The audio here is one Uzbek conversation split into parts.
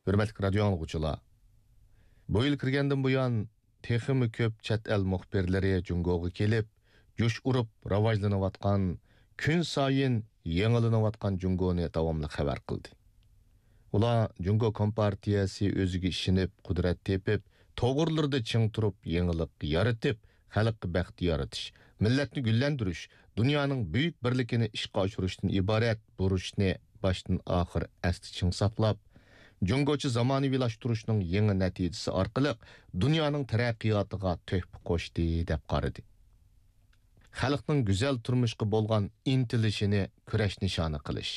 Hürmetli radio anlıqçılar. Bu yıl kirgenden buyan teximi köp chet el muhbirleri Jungoga kelip, juş urup ravajlanıvatkan, gün sayın yenilanıvatkan Jungoni davamlı xabar qildi. Ular Jungo Kompartiyasi özüge işinip, kudret tepip, toğurlarda çın turup yenilik yaratıp, xalqqa baxt yaratish, milletni güllendirish, dünyanın büyük birlikini işqa aşırışdan ibaret buruşni baştan ahir asti çın saplap, Jungochi zamonaviylashtirishning yangi natijasi orqali dunyoning taraqqiyotiga tuhfa qo'shdi deb qaradi. Xalqning go'zal turmushga bo'lgan intilishini kurash nishoni qilish.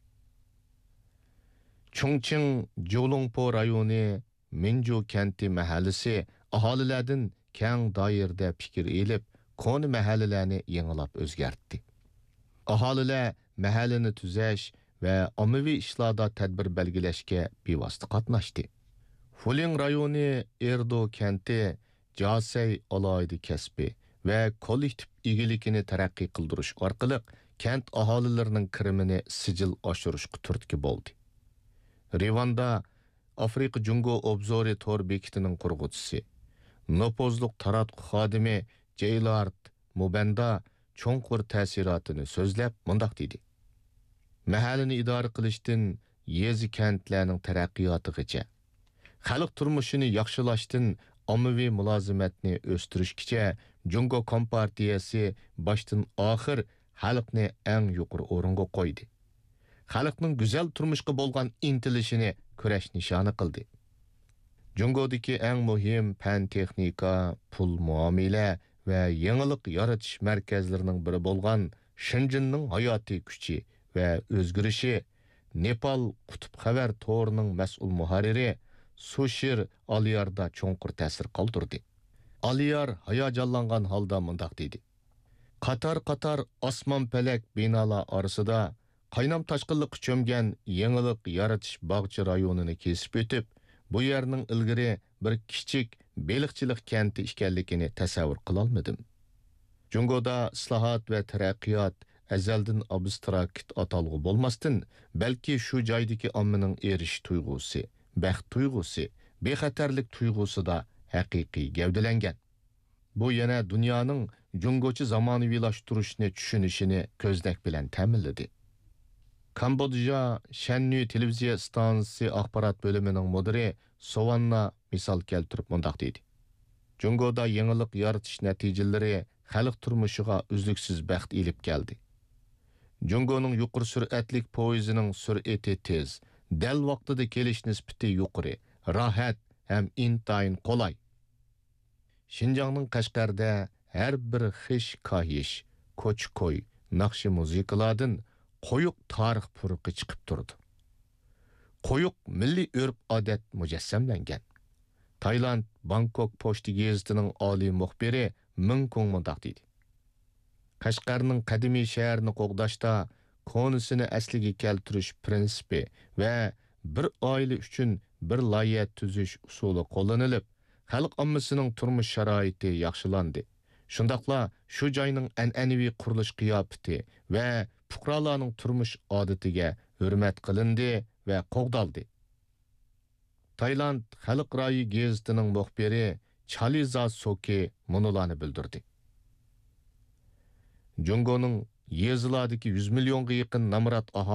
Chongqing Jolongpo rayoni Minju kenti mahallasi aholilardan keng doirada fikr elib, koni mahallalarni yangilab o'zgartdi. Aholilar mahallani tuzash ve ommaviy ishlarda tadbir belgilashga bevosita qatnashdi. Fuling rayoni Erdo kenti Jasey alaydi kasbi ve kollektiv egilikini taraqqiy qildirish orqali kent aholilarining kirimini sijil oshirishga turtki bo'ldi. Rivanda Afrika Jungo Obzori tor bekitining qurg'uvchisi, nopozliq taratquv xodimi Jaylard Mubanda cho'nqur ta'sirotini so'zlab mundaq dedi. Mahallini idora qilishdan yezi kentlarning taraqqiyotigacha, xalq turmushini yaxshilashdan ommaviy mulozimatni o'stirishgacha Jungo Kompartiyasi boshdan oxir xalqni eng yuqori o'ringa qo'ydi. Xalqning go'zal turmushga bo'lgan intilishini kurash nishoni qildi. Jungodagi eng muhim fan texnika, pul muomala va yangilik yaratish markazlarining biri bo'lgan Shinjinning hayotiy kuchi ve özgürüşü Nepal Kutub Xabar to'rining mas'ul muharriri Sushir Aliyarda cho'nqur ta'sir qoldirdi. Aliyar hayajonlangan holda mundaq dedi. Qatar osmon palak binolar orasida qaynam toshqinlikqa cho'mgan yangilik yaratish bog'cha rayonini kesib o'tib, bu yerning ilgari bir kichik beliqchilik kenti ekanligini tasavvur qila olmadim. Jungoda islohot va taraqqiyot azaldan abstrakt atalgı bolmasdan, belki şu joydagi ommaning erish tuyg'usi, baxt tuyg'usi, bexatarlik tuyg'usi da haqiqiy gavdalangan. Bu yana dunyoning jungochi zamonaviylashtirishni tushunishini ko'znak bilan ta'minladi. Kambodja Shanyu televiziya stansiyasi axborot bo'limining mudiri Sovanna misol keltirib mundaq dedi. Jungoda yangilik yaratish natijalari xalq turmushiga uzluksiz baxt elib keldi. Jungoning yuqori sur'atlik poyezining sur'ati tez, dal vaqtida kelish nisbati yuqori, rahat ham intayin qolay. Xinjiangning Qashqarda har bir xish kahish, ko'ch-ko'y, naqshi muzikalardan qo'yiq tarix puruqi chiqib turdi. Qo'yiq milliy urf-odat mujassamlangan. Tayland Bangkok pochta gazetining oliy muxbiri Ming Kong mundaq dedi. Qashqarning qadimiy shaharni qo'g'dashda konisini asliga keltirish prinsipi va bir oila uchun bir loyiha tuzish usuli qo'llanilib, xalq ommasining turmush sharoiti yaxshilandi. Shundaqla shu joyning an'anaviy qurilish qiyofati va fuqarolarning turmush odatiga hurmat qilindi va qo'g'daldi. Tayland Xalq rayi gazetining muxbiri Chaliza Soki munolarni bildirdi. Jungoning yezilardagi 100 millionga yaqin namrat